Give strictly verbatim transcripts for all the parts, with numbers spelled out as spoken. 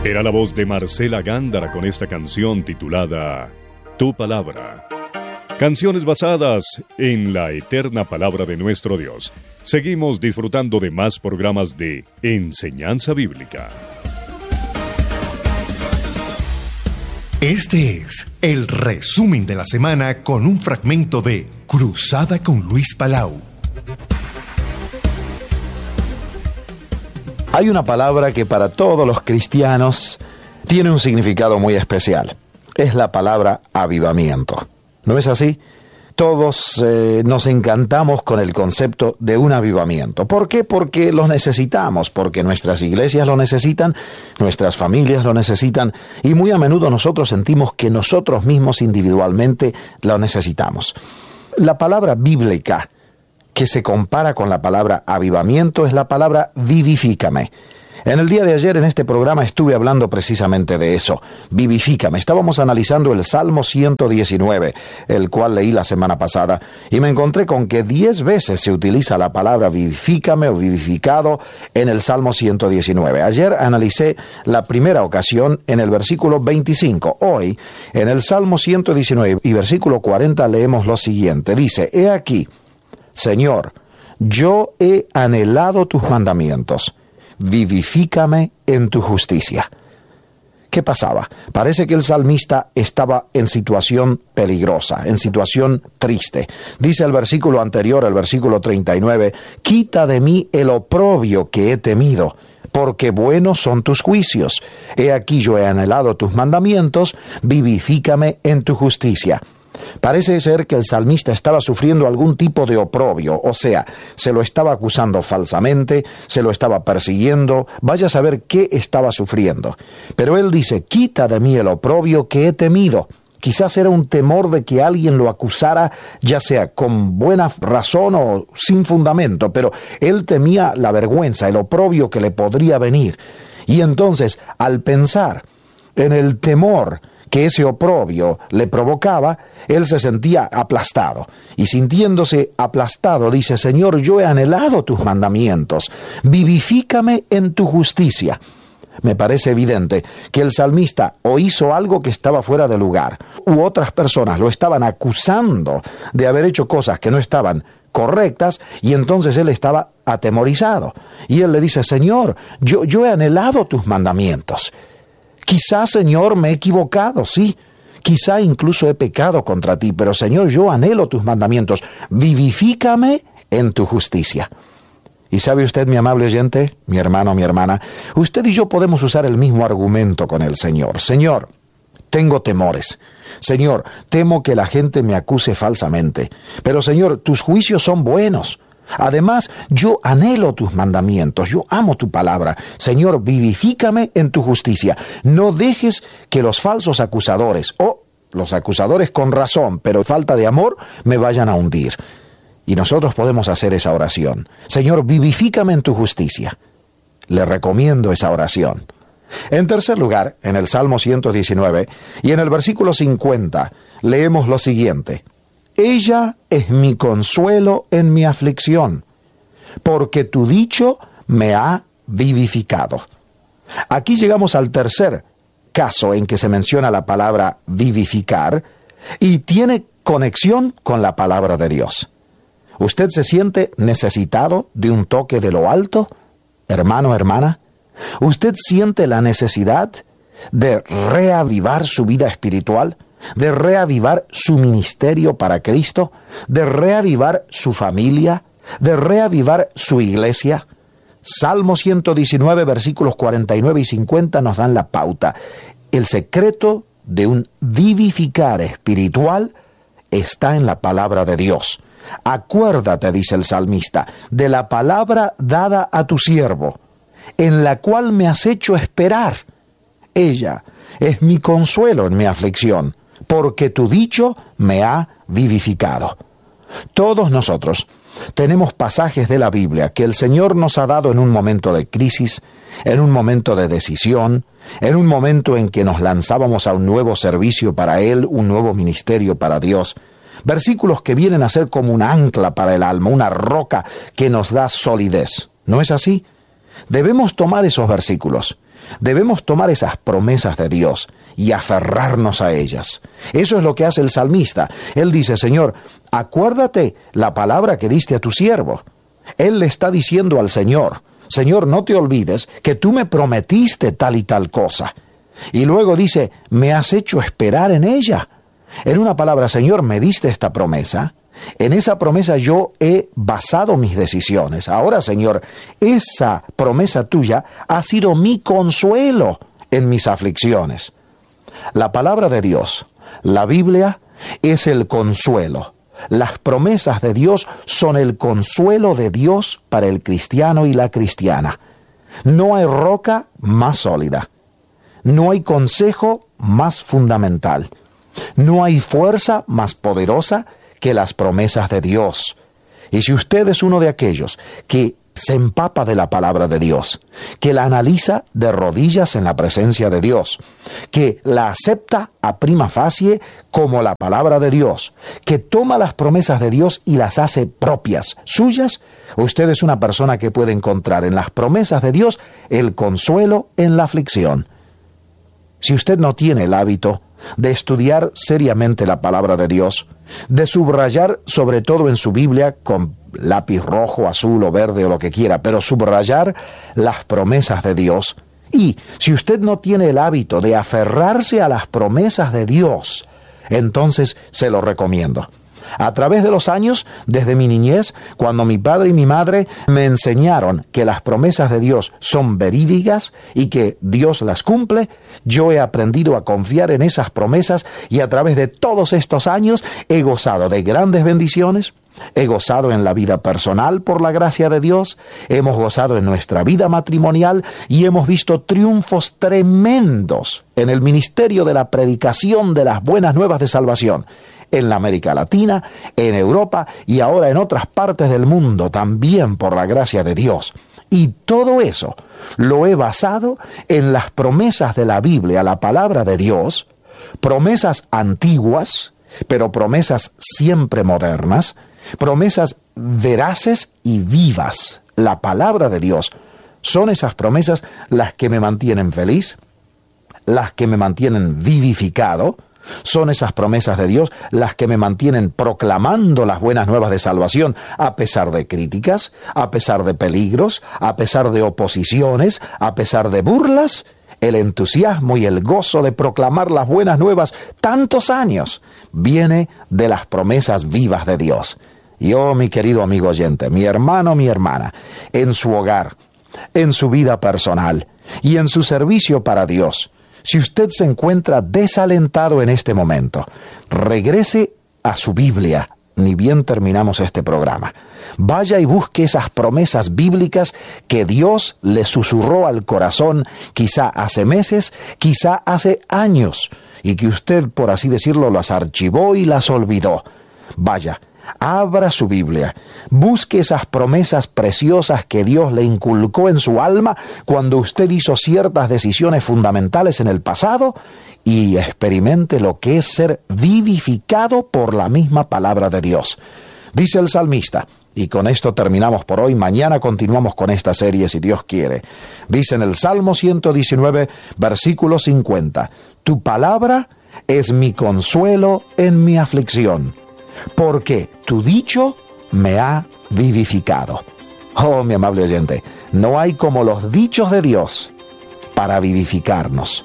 Era la voz de Marcela Gándara con esta canción titulada Tu Palabra. Canciones basadas en la eterna palabra de nuestro Dios. Seguimos disfrutando de más programas de Enseñanza Bíblica. Este es el resumen de la semana con un fragmento de Cruzada con Luis Palau. Hay una palabra que para todos los cristianos tiene un significado muy especial. Es la palabra avivamiento. ¿No es así? Todos eh, nos encantamos con el concepto de un avivamiento. ¿Por qué? Porque lo necesitamos, porque nuestras iglesias lo necesitan, nuestras familias lo necesitan, y muy a menudo nosotros sentimos que nosotros mismos individualmente lo necesitamos. La palabra bíblica que se compara con la palabra avivamiento es la palabra vivifícame. En el día de ayer en este programa estuve hablando precisamente de eso, vivifícame. Estábamos analizando el Salmo ciento diecinueve, el cual leí la semana pasada, y me encontré con que diez veces se utiliza la palabra vivifícame o vivificado en el Salmo ciento diecinueve. Ayer analicé la primera ocasión en el versículo veinticinco. Hoy, en el Salmo ciento diecinueve y versículo cuarenta leemos lo siguiente. Dice, He aquí, Señor, yo he anhelado tus mandamientos. Vivifícame en tu justicia. ¿Qué pasaba? Parece que el salmista estaba en situación peligrosa, en situación triste. Dice el versículo anterior, el versículo treinta y nueve, quita de mí el oprobio que he temido, porque buenos son tus juicios. He aquí yo he anhelado tus mandamientos, vivifícame en tu justicia. Parece ser que el salmista estaba sufriendo algún tipo de oprobio, o sea, se lo estaba acusando falsamente, se lo estaba persiguiendo, vaya a saber qué estaba sufriendo. Pero él dice, quita de mí el oprobio que he temido. Quizás era un temor de que alguien lo acusara, ya sea con buena razón o sin fundamento, pero él temía la vergüenza, el oprobio que le podría venir. Y entonces, al pensar en el temor que ese oprobio le provocaba, él se sentía aplastado. Y sintiéndose aplastado, dice, Señor, yo he anhelado tus mandamientos, vivifícame en tu justicia. Me parece evidente que el salmista o hizo algo que estaba fuera de lugar, u otras personas lo estaban acusando de haber hecho cosas que no estaban correctas, y entonces él estaba atemorizado. Y él le dice, Señor, yo, yo he anhelado tus mandamientos. Quizá, Señor, me he equivocado, sí. Quizá incluso he pecado contra ti, pero, Señor, yo anhelo tus mandamientos. Vivifícame en tu justicia. Y sabe usted, mi amable oyente, mi hermano, mi hermana, usted y yo podemos usar el mismo argumento con el Señor. Señor, tengo temores. Señor, temo que la gente me acuse falsamente. Pero, Señor, tus juicios son buenos. Además, yo anhelo tus mandamientos, yo amo tu palabra. Señor, vivifícame en tu justicia. No dejes que los falsos acusadores, o los acusadores con razón, pero falta de amor, me vayan a hundir. Y nosotros podemos hacer esa oración. Señor, vivifícame en tu justicia. Le recomiendo esa oración. En tercer lugar, en el Salmo ciento diecinueve y en el versículo cincuenta, leemos lo siguiente. Ella es mi consuelo en mi aflicción, porque tu dicho me ha vivificado. Aquí llegamos al tercer caso en que se menciona la palabra vivificar y tiene conexión con la palabra de Dios. ¿Usted se siente necesitado de un toque de lo alto, hermano, hermana? ¿Usted siente la necesidad de reavivar su vida espiritual? ¿De reavivar su ministerio para Cristo? ¿De reavivar su familia? ¿De reavivar su iglesia? Salmo ciento diecinueve, versículos cuarenta y nueve y cincuenta nos dan la pauta. El secreto de un vivificar espiritual está en la palabra de Dios. Acuérdate, dice el salmista, de la palabra dada a tu siervo, en la cual me has hecho esperar. Ella es mi consuelo en mi aflicción, porque tu dicho me ha vivificado. Todos nosotros tenemos pasajes de la Biblia que el Señor nos ha dado en un momento de crisis, en un momento de decisión, en un momento en que nos lanzábamos a un nuevo servicio para Él, un nuevo ministerio para Dios. Versículos que vienen a ser como un ancla para el alma, una roca que nos da solidez. ¿No es así? Debemos tomar esos versículos Debemos tomar esas promesas de Dios y aferrarnos a ellas. Eso es lo que hace el salmista. Él dice, Señor, acuérdate la palabra que diste a tu siervo. Él le está diciendo al Señor, Señor, no te olvides que tú me prometiste tal y tal cosa. Y luego dice, me has hecho esperar en ella. En una palabra, Señor, me diste esta promesa. En esa promesa yo he basado mis decisiones. Ahora, Señor, esa promesa tuya ha sido mi consuelo en mis aflicciones. La palabra de Dios, la Biblia, es el consuelo. Las promesas de Dios son el consuelo de Dios para el cristiano y la cristiana. No hay roca más sólida. No hay consejo más fundamental. No hay fuerza más poderosa que las promesas de Dios. Y si usted es uno de aquellos que se empapa de la palabra de Dios, que la analiza de rodillas en la presencia de Dios, que la acepta a prima facie como la palabra de Dios, que toma las promesas de Dios y las hace propias, suyas, usted es una persona que puede encontrar en las promesas de Dios el consuelo en la aflicción. Si usted no tiene el hábito de estudiar seriamente la palabra de Dios, de subrayar sobre todo en su Biblia con lápiz rojo, azul o verde o lo que quiera, pero subrayar las promesas de Dios. Y si usted no tiene el hábito de aferrarse a las promesas de Dios, entonces se lo recomiendo. A través de los años, desde mi niñez, cuando mi padre y mi madre me enseñaron que las promesas de Dios son verídicas y que Dios las cumple, yo he aprendido a confiar en esas promesas y a través de todos estos años he gozado de grandes bendiciones, he gozado en la vida personal por la gracia de Dios, hemos gozado en nuestra vida matrimonial y hemos visto triunfos tremendos en el ministerio de la predicación de las buenas nuevas de salvación. En la América Latina, en Europa y ahora en otras partes del mundo también por la gracia de Dios. Y todo eso lo he basado en las promesas de la Biblia, la palabra de Dios, promesas antiguas, pero promesas siempre modernas, promesas veraces y vivas. La palabra de Dios son esas promesas las que me mantienen feliz, las que me mantienen vivificado. Son esas promesas de Dios las que me mantienen proclamando las buenas nuevas de salvación a pesar de críticas, a pesar de peligros, a pesar de oposiciones, a pesar de burlas. El entusiasmo y el gozo de proclamar las buenas nuevas tantos años viene de las promesas vivas de Dios. Y oh, mi querido amigo oyente, mi hermano, mi hermana, en su hogar, en su vida personal y en su servicio para Dios, si usted se encuentra desalentado en este momento, regrese a su Biblia, ni bien terminamos este programa. Vaya y busque esas promesas bíblicas que Dios le susurró al corazón, quizá hace meses, quizá hace años, y que usted, por así decirlo, las archivó y las olvidó. Vaya, abra su Biblia, busque esas promesas preciosas que Dios le inculcó en su alma cuando usted hizo ciertas decisiones fundamentales en el pasado y experimente lo que es ser vivificado por la misma palabra de Dios. Dice el salmista, y con esto terminamos por hoy, mañana continuamos con esta serie si Dios quiere. Dice en el Salmo ciento diecinueve, versículo cincuenta, tu palabra es mi consuelo en mi aflicción, porque tu dicho me ha vivificado. Oh, mi amable oyente, no hay como los dichos de Dios para vivificarnos.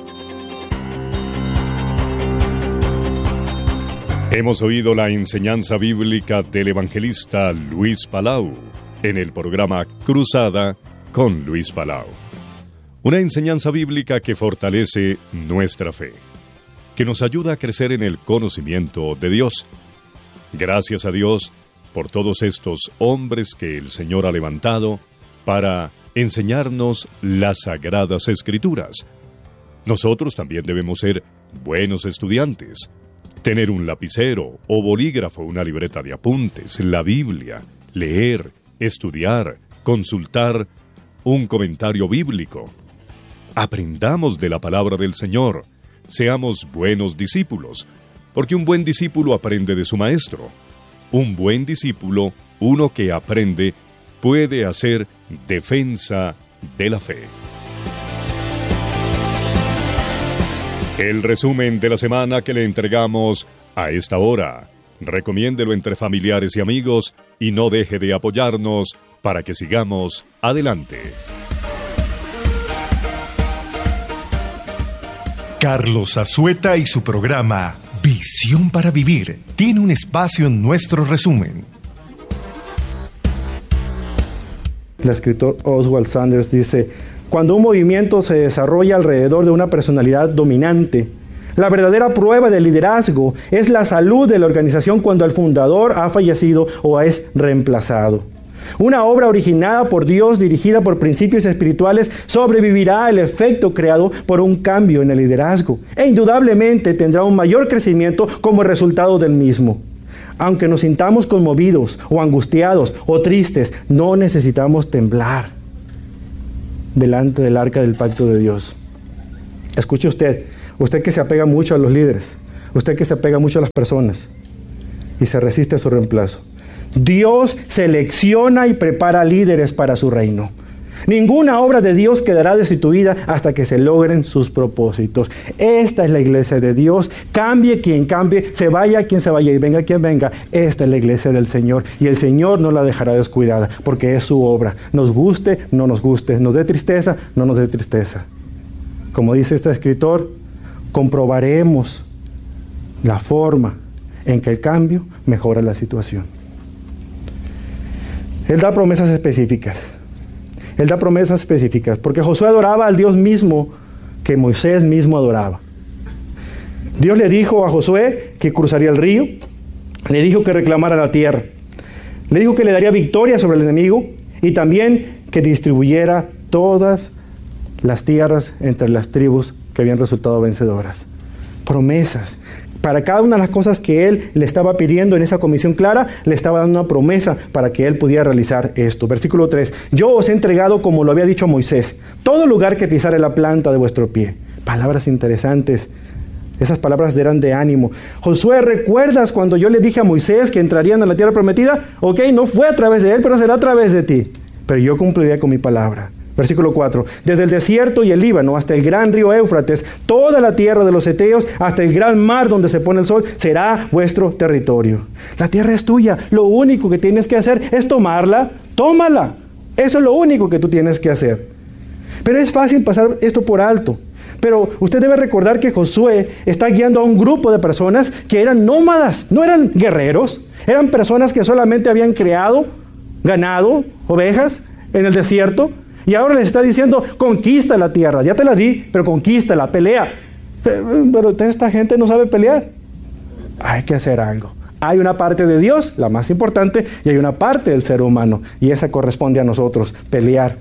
Hemos oído la enseñanza bíblica del evangelista Luis Palau en el programa Cruzada con Luis Palau. Una enseñanza bíblica que fortalece nuestra fe, que nos ayuda a crecer en el conocimiento de Dios. Gracias a Dios por todos estos hombres que el Señor ha levantado para enseñarnos las Sagradas Escrituras. Nosotros también debemos ser buenos estudiantes, tener un lapicero o bolígrafo, una libreta de apuntes, la Biblia, leer, estudiar, consultar un comentario bíblico. Aprendamos de la palabra del Señor, seamos buenos discípulos, porque un buen discípulo aprende de su maestro. Un buen discípulo, uno que aprende, puede hacer defensa de la fe. El resumen de la semana que le entregamos a esta hora. Recomiéndelo entre familiares y amigos y no deje de apoyarnos para que sigamos adelante. Carlos Azueta y su programa Visión para Vivir tiene un espacio en nuestro resumen. El escritor Oswald Sanders dice: cuando un movimiento se desarrolla alrededor de una personalidad dominante, la verdadera prueba de liderazgo es la salud de la organización cuando el fundador ha fallecido o es reemplazado. Una obra originada por Dios, dirigida por principios espirituales, sobrevivirá al efecto creado por un cambio en el liderazgo e indudablemente tendrá un mayor crecimiento como resultado del mismo. Aunque nos sintamos conmovidos o angustiados o tristes, no necesitamos temblar delante del arca del pacto de Dios. Escuche usted, usted que se apega mucho a los líderes, usted que se apega mucho a las personas y se resiste a su reemplazo. Dios selecciona y prepara líderes para su reino. Ninguna obra de Dios quedará destituida hasta que se logren sus propósitos. Esta es la iglesia de Dios. Cambie quien cambie, se vaya quien se vaya y venga quien venga. Esta es la iglesia del Señor y el Señor no la dejará descuidada porque es su obra. Nos guste, no nos guste, nos dé tristeza, no nos dé tristeza. Como dice este escritor, comprobaremos la forma en que el cambio mejora la situación. Él da promesas específicas. Él da promesas específicas, porque Josué adoraba al Dios mismo que Moisés mismo adoraba. Dios le dijo a Josué que cruzaría el río, le dijo que reclamara la tierra, le dijo que le daría victoria sobre el enemigo y también que distribuyera todas las tierras entre las tribus que habían resultado vencedoras. Promesas. Para cada una de las cosas que él le estaba pidiendo en esa comisión clara, le estaba dando una promesa para que él pudiera realizar esto. Versículo tres. Yo os he entregado, como lo había dicho Moisés, todo lugar que pisare la planta de vuestro pie. Palabras interesantes. Esas palabras eran de ánimo. Josué, ¿recuerdas cuando yo le dije a Moisés que entrarían a la tierra prometida? Ok, no fue a través de él, pero será a través de ti. Pero yo cumpliré con mi palabra. Versículo cuatro. Desde el desierto y el Líbano hasta el gran río Éufrates, toda la tierra de los heteos, hasta el gran mar donde se pone el sol, será vuestro territorio. La tierra es tuya. Lo único que tienes que hacer es tomarla. Tómala. Eso es lo único que tú tienes que hacer. Pero es fácil pasar esto por alto. Pero usted debe recordar que Josué está guiando a un grupo de personas que eran nómadas, no eran guerreros. Eran personas que solamente habían creado ganado, ovejas, en el desierto. Y ahora les está diciendo, conquista la tierra, ya te la di, pero conquístala, pelea. Pero esta gente no sabe pelear. Hay que hacer algo. Hay una parte de Dios, la más importante, y hay una parte del ser humano, y esa corresponde a nosotros, pelear.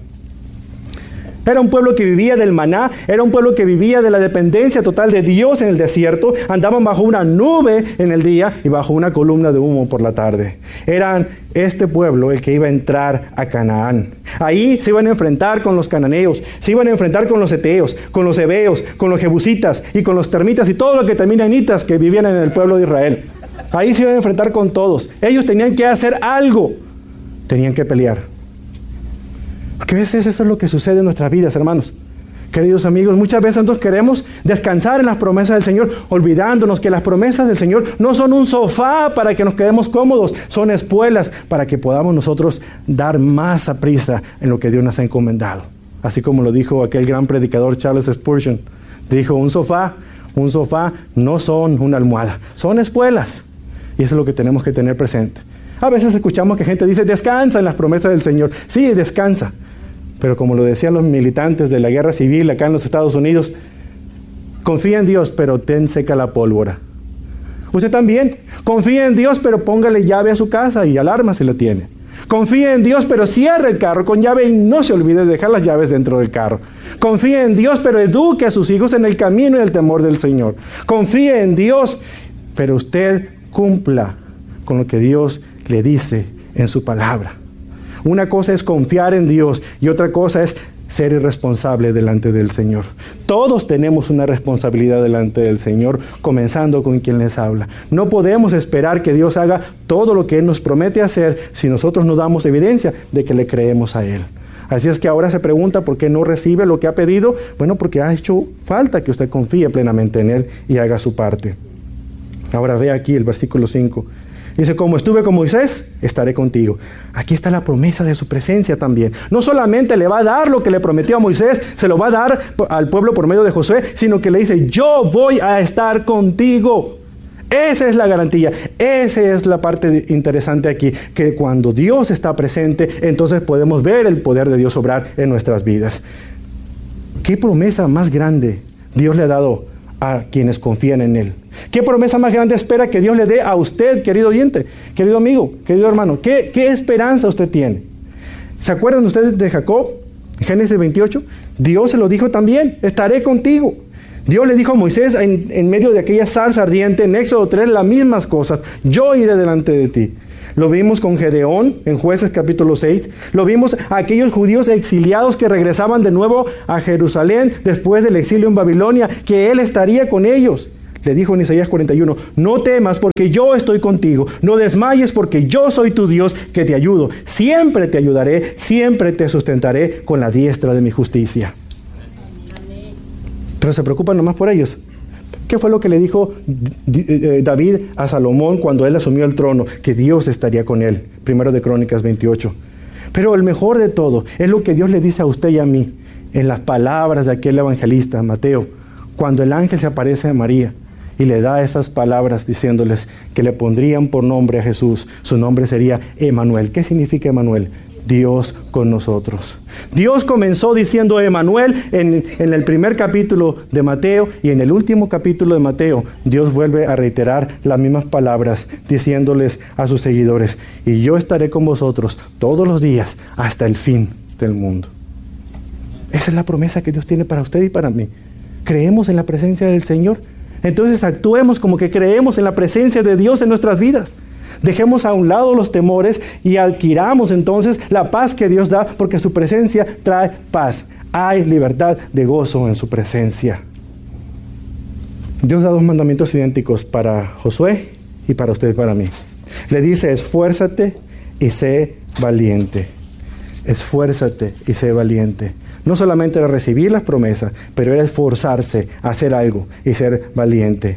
Era un pueblo que vivía del maná, era un pueblo que vivía de la dependencia total de Dios en el desierto, andaban bajo una nube en el día y bajo una columna de humo por la tarde. Eran este pueblo el que iba a entrar a Canaán. Ahí se iban a enfrentar con los cananeos, se iban a enfrentar con los heteos, con los heveos, con los jebusitas y con los termitas y todo lo que termina en itas que vivían en el pueblo de Israel. Ahí se iban a enfrentar con todos. Ellos tenían que hacer algo, tenían que pelear. Porque a veces eso es lo que sucede en nuestras vidas, hermanos. Queridos amigos, muchas veces nosotros queremos descansar en las promesas del Señor, olvidándonos que las promesas del Señor no son un sofá para que nos quedemos cómodos, son espuelas para que podamos nosotros dar más a prisa en lo que Dios nos ha encomendado. Así como lo dijo aquel gran predicador Charles Spurgeon, dijo, un sofá, un sofá no son una almohada, son espuelas. Y eso es lo que tenemos que tener presente. A veces escuchamos que gente dice, descansa en las promesas del Señor. Sí, descansa. Pero como lo decían los militantes de la guerra civil acá en los Estados Unidos, confía en Dios, pero ten seca la pólvora. Usted también, confía en Dios, pero póngale llave a su casa y alarma si la tiene. Confía en Dios, pero cierre el carro con llave y no se olvide de dejar las llaves dentro del carro. Confía en Dios, pero eduque a sus hijos en el camino y el temor del Señor. Confía en Dios, pero usted cumpla con lo que Dios le dice en su palabra. Una cosa es confiar en Dios y otra cosa es ser irresponsable delante del Señor. Todos tenemos una responsabilidad delante del Señor, comenzando con quien les habla. No podemos esperar que Dios haga todo lo que Él nos promete hacer si nosotros no damos evidencia de que le creemos a Él. Así es que ahora se pregunta por qué no recibe lo que ha pedido. Bueno, porque ha hecho falta que usted confíe plenamente en Él y haga su parte. Ahora ve aquí el versículo cinco. Dice, como estuve con Moisés, estaré contigo. Aquí está la promesa de su presencia también. No solamente le va a dar lo que le prometió a Moisés, se lo va a dar al pueblo por medio de Josué, sino que le dice, yo voy a estar contigo. Esa es la garantía. Esa es la parte interesante aquí, que cuando Dios está presente, entonces podemos ver el poder de Dios obrar en nuestras vidas. ¿Qué promesa más grande Dios le ha dado a quienes confían en Él? ¿Qué promesa más grande espera que Dios le dé a usted, querido oyente, querido amigo, querido hermano? ¿Qué, qué esperanza usted tiene? ¿Se acuerdan ustedes de Jacob? Génesis veintiocho. Dios se lo dijo también, estaré contigo. Dios le dijo a Moisés en, en medio de aquella zarza ardiente, en Éxodo tres, las mismas cosas. Yo iré delante de ti. Lo vimos con Gedeón en Jueces capítulo seis. Lo vimos a aquellos judíos exiliados que regresaban de nuevo a Jerusalén después del exilio en Babilonia, que Él estaría con ellos. Le dijo en Isaías cuarenta y uno, no temas porque yo estoy contigo, no desmayes porque yo soy tu Dios que te ayudo. Siempre te ayudaré, siempre te sustentaré con la diestra de mi justicia. Pero se preocupan nomás por ellos. ¿Qué fue lo que le dijo David a Salomón cuando él asumió el trono? Que Dios estaría con él. Primero de Crónicas veintiocho. Pero el mejor de todo es lo que Dios le dice a usted y a mí en las palabras de aquel evangelista, Mateo, cuando el ángel se aparece a María y le da esas palabras diciéndoles que le pondrían por nombre a Jesús. Su nombre sería Emanuel. ¿Qué significa Emanuel? Dios con nosotros. Dios comenzó diciendo Emanuel en, en el primer capítulo de Mateo, y en el último capítulo de Mateo Dios vuelve a reiterar las mismas palabras diciéndoles a sus seguidores, y yo estaré con vosotros todos los días hasta el fin del mundo. Esa es la promesa que Dios tiene para usted y para mí. ¿Creemos en la presencia del Señor? Entonces actuemos como que creemos en la presencia de Dios en nuestras vidas. Dejemos a un lado los temores y adquiramos entonces la paz que Dios da, porque su presencia trae paz. Hay libertad de gozo en su presencia. Dios da dos mandamientos idénticos para Josué y para usted y para mí. Le dice, esfuérzate y sé valiente. Esfuérzate y sé valiente. No solamente era recibir las promesas, pero era esforzarse a hacer algo y ser valiente.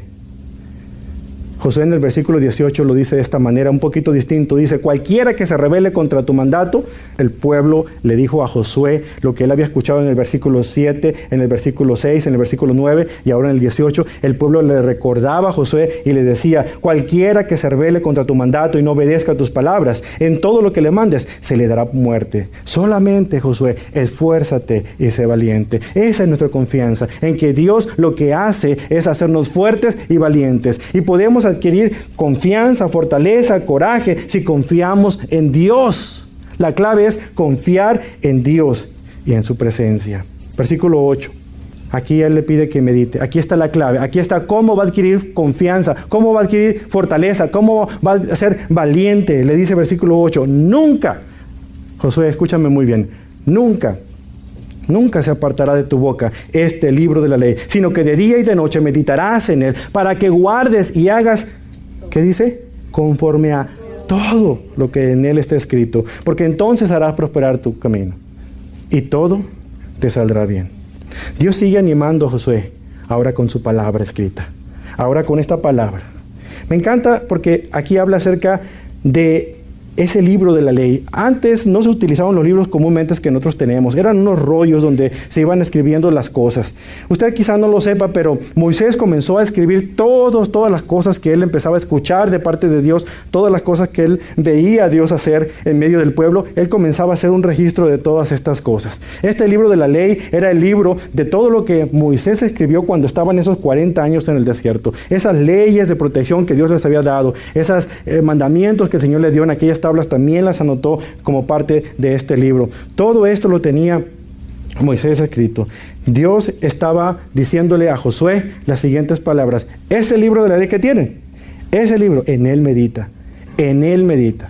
Josué en el versículo dieciocho lo dice de esta manera, un poquito distinto. Dice, cualquiera que se rebele contra tu mandato. El pueblo le dijo a Josué lo que él había escuchado en el versículo siete, en el versículo seis, en el versículo nueve y ahora en el dieciocho. El pueblo le recordaba a Josué y le decía, cualquiera que se rebele contra tu mandato y no obedezca a tus palabras, en todo lo que le mandes, se le dará muerte. Solamente, Josué, esfuérzate y sé valiente. Esa es nuestra confianza, en que Dios lo que hace es hacernos fuertes y valientes. Y podemos adquirir confianza, fortaleza, coraje si confiamos en Dios. La clave es confiar en Dios y en su presencia. Versículo ocho. Aquí Él le pide que medite. Aquí está la clave. Aquí está cómo va a adquirir confianza, cómo va a adquirir fortaleza, cómo va a ser valiente. Le dice versículo ocho. Nunca, Josué, escúchame muy bien, nunca Nunca se apartará de tu boca este libro de la ley, sino que de día y de noche meditarás en él, para que guardes y hagas, ¿qué dice? Conforme a todo lo que en él está escrito, porque entonces harás prosperar tu camino y todo te saldrá bien. Dios sigue animando a Josué, ahora con su palabra escrita, ahora con esta palabra. Me encanta porque aquí habla acerca de ese libro de la ley. Antes no se utilizaban los libros comúnmente que nosotros tenemos. Eran unos rollos donde se iban escribiendo las cosas. Usted quizá no lo sepa, pero Moisés comenzó a escribir todos, todas las cosas que él empezaba a escuchar de parte de Dios, todas las cosas que él veía a Dios hacer en medio del pueblo. Él comenzaba a hacer un registro de todas estas cosas. Este libro de la ley era el libro de todo lo que Moisés escribió cuando estaban esos cuarenta años en el desierto. Esas leyes de protección que Dios les había dado, esos eh, mandamientos que el Señor les dio en aquellas tablas, también las anotó como parte de este libro. Todo esto lo tenía Moisés escrito. Dios estaba diciéndole a Josué las siguientes palabras. Ese libro de la ley que tienen, ese libro, en él medita, en él medita.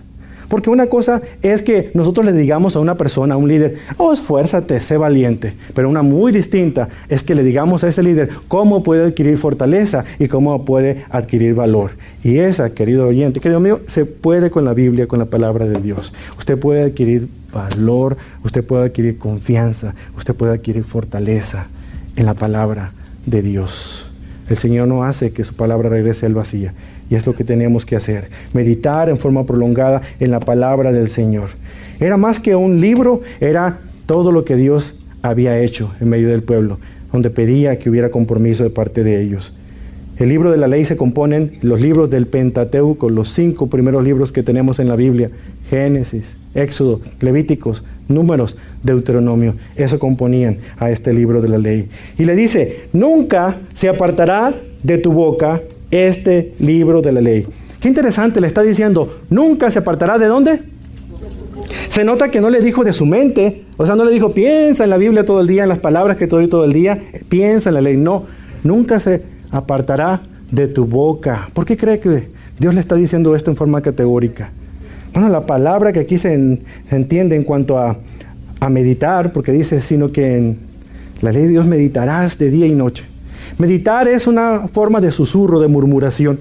Porque una cosa es que nosotros le digamos a una persona, a un líder, oh, esfuérzate, sé valiente. Pero una muy distinta es que le digamos a ese líder cómo puede adquirir fortaleza y cómo puede adquirir valor. Y esa, querido oyente, querido mío, se puede con la Biblia, con la palabra de Dios. Usted puede adquirir valor, usted puede adquirir confianza, usted puede adquirir fortaleza en la palabra de Dios. El Señor no hace que su palabra regrese al vacío. Y es lo que tenemos que hacer, meditar en forma prolongada en la palabra del Señor. Era más que un libro, era todo lo que Dios había hecho en medio del pueblo, donde pedía que hubiera compromiso de parte de ellos. El libro de la ley se componen los libros del Pentateuco, los cinco primeros libros que tenemos en la Biblia: Génesis, Éxodo, Levíticos, Números, Deuteronomio. Eso componían a este libro de la ley. Y le dice, nunca se apartará de tu boca este libro de la ley. Qué interesante, le está diciendo, nunca se apartará ¿de dónde? Se nota que no le dijo de su mente, o sea, no le dijo, piensa en la Biblia todo el día, en las palabras que te doy todo el día, piensa en la ley. No, nunca se apartará de tu boca. ¿Por qué cree que Dios le está diciendo esto en forma categórica? Bueno, la palabra que aquí se, en, se entiende en cuanto a, a meditar, porque dice, sino que en la ley de Dios meditarás de día y noche. Meditar es una forma de susurro, de murmuración.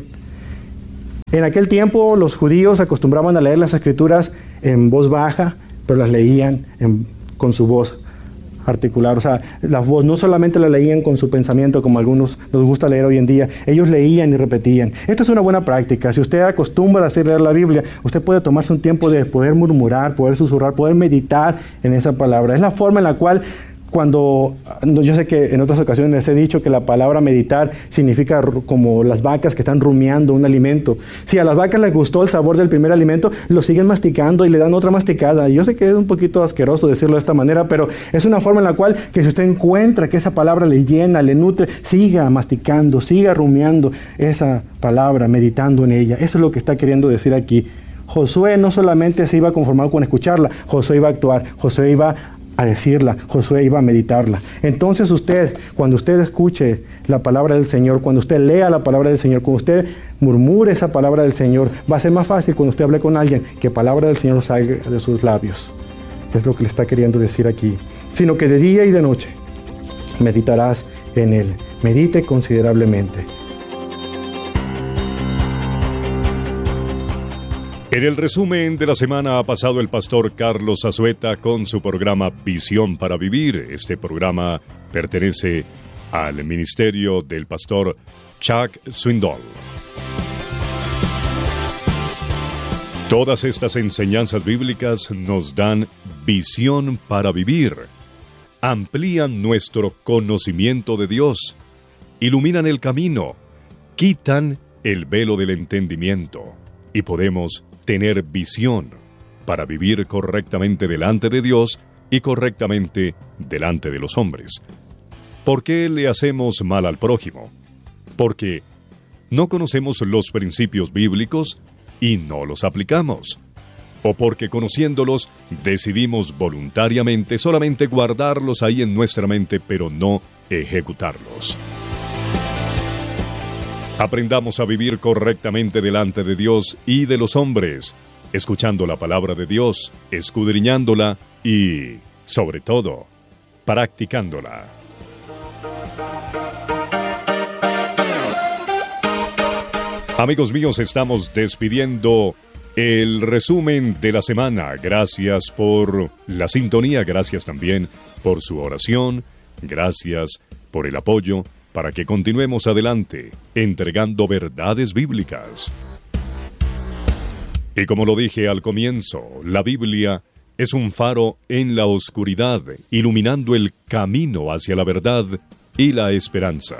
En aquel tiempo los judíos acostumbraban a leer las escrituras en voz baja, pero las leían en, con su voz articular. O sea, la voz no solamente la leían con su pensamiento, como a algunos nos gusta leer hoy en día, ellos leían y repetían. Esto es una buena práctica. Si usted acostumbra a hacer leer la Biblia, usted puede tomarse un tiempo de poder murmurar, poder susurrar, poder meditar en esa palabra. Es la forma en la cual, cuando, yo sé que en otras ocasiones les he dicho que la palabra meditar significa como las vacas que están rumiando un alimento. Si a las vacas les gustó el sabor del primer alimento, lo siguen masticando y le dan otra masticada. Yo sé que es un poquito asqueroso decirlo de esta manera, pero es una forma en la cual que si usted encuentra que esa palabra le llena, le nutre, siga masticando, siga rumiando esa palabra, meditando en ella. Eso es lo que está queriendo decir aquí. Josué no solamente se iba a conformar con escucharla, Josué iba a actuar, Josué iba a decirla, Josué iba a meditarla. Entonces usted, cuando usted escuche la palabra del Señor, cuando usted lea la palabra del Señor, cuando usted murmure esa palabra del Señor, va a ser más fácil cuando usted hable con alguien que palabra del Señor salga de sus labios. Es lo que le está queriendo decir aquí. Sino que de día y de noche meditarás en él. Medite considerablemente. En el resumen de la semana ha pasado el pastor Carlos Azueta con su programa Visión para Vivir. Este programa pertenece al ministerio del pastor Chuck Swindoll. Todas estas enseñanzas bíblicas nos dan visión para vivir, amplían nuestro conocimiento de Dios, iluminan el camino, quitan el velo del entendimiento y podemos tener visión para vivir correctamente delante de Dios y correctamente delante de los hombres. ¿Por qué le hacemos mal al prójimo? Porque no conocemos los principios bíblicos y no los aplicamos. O porque conociéndolos decidimos voluntariamente solamente guardarlos ahí en nuestra mente, pero no ejecutarlos. Aprendamos a vivir correctamente delante de Dios y de los hombres, escuchando la palabra de Dios, escudriñándola y, sobre todo, practicándola. Amigos míos, estamos despidiendo el resumen de la semana. Gracias por la sintonía, gracias también por su oración, gracias por el apoyo, para que continuemos adelante, entregando verdades bíblicas. Y como lo dije al comienzo, la Biblia es un faro en la oscuridad, iluminando el camino hacia la verdad y la esperanza.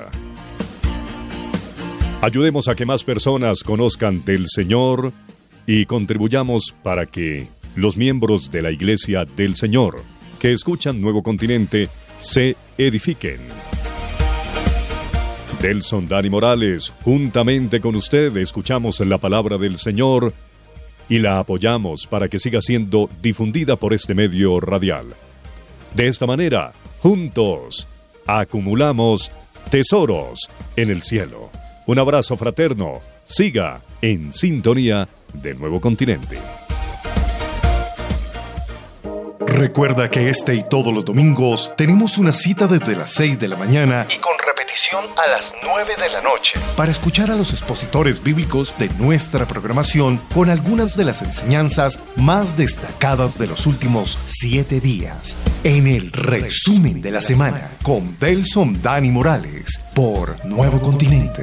Ayudemos a que más personas conozcan del Señor y contribuyamos para que los miembros de la Iglesia del Señor que escuchan Nuevo Continente se edifiquen. Delson Dani Morales, juntamente con usted, escuchamos la palabra del Señor y la apoyamos para que siga siendo difundida por este medio radial. De esta manera, juntos, acumulamos tesoros en el cielo. Un abrazo fraterno. Siga en sintonía de Nuevo Continente. Recuerda que este y todos los domingos tenemos una cita desde las seis de la mañana y con repetición a las nueve de la noche para escuchar a los expositores bíblicos de nuestra programación con algunas de las enseñanzas más destacadas de los últimos siete días. En el resumen de la semana con Delson Dani Morales por Nuevo Continente.